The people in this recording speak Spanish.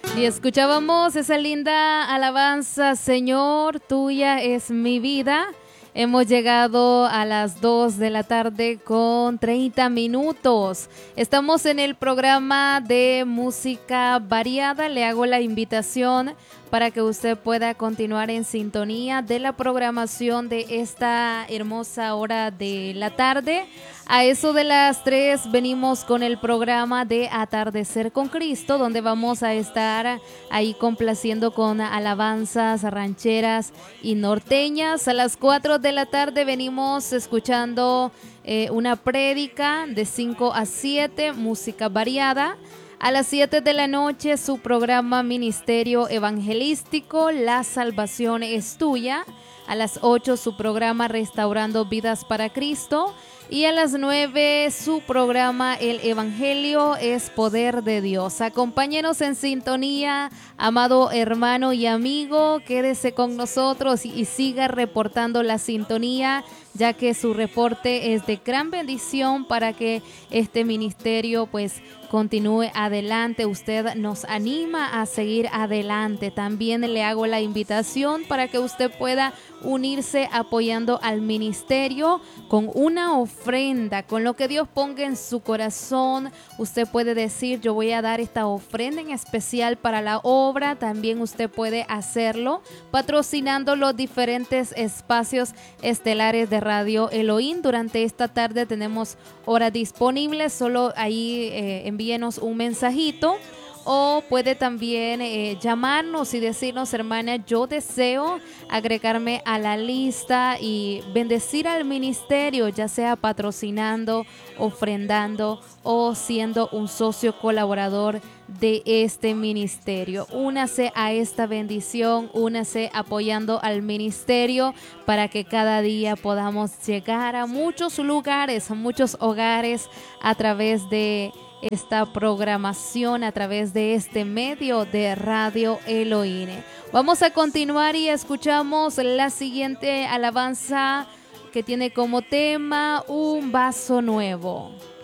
Y escuchábamos esa linda alabanza, Señor, tuya es mi vida. Hemos llegado a las 2 de la tarde con 30 minutos. Estamos en el programa de música variada. Le hago la invitación para que usted pueda continuar en sintonía de la programación de esta hermosa hora de la tarde. A eso de las 3 venimos con el programa de Atardecer con Cristo, donde vamos a estar ahí complaciendo con alabanzas rancheras y norteñas. A las 4 de la tarde venimos escuchando una prédica de 5 a 7, música variada. A las 7 de la noche su programa Ministerio Evangelístico, La Salvación es Tuya. A las 8 su programa Restaurando Vidas para Cristo. Y a las 9 su programa El Evangelio es Poder de Dios. Acompáñenos en sintonía, amado hermano y amigo. Quédese con nosotros y siga reportando la sintonía, ya que su reporte es de gran bendición para que este ministerio pues continúe adelante. Usted nos anima a seguir adelante. También le hago la invitación para que usted pueda unirse apoyando al ministerio con una ofrenda, con lo que Dios ponga en su corazón. Usted puede decir: yo voy a dar esta ofrenda en especial para la obra. También usted puede hacerlo patrocinando los diferentes espacios estelares de Radio Elohim. Durante esta tarde tenemos horas disponibles, solo ahí envíenos un mensajito. O puede también llamarnos y decirnos: hermana, yo deseo agregarme a la lista y bendecir al ministerio, ya sea patrocinando, ofrendando o siendo un socio colaborador de este ministerio. Únase a esta bendición, únase apoyando al ministerio para que cada día podamos llegar a muchos lugares, a muchos hogares a través de esta programación, a través de este medio de Radio Elohim. Vamos a continuar y escuchamos la siguiente alabanza que tiene como tema Un Vaso Nuevo.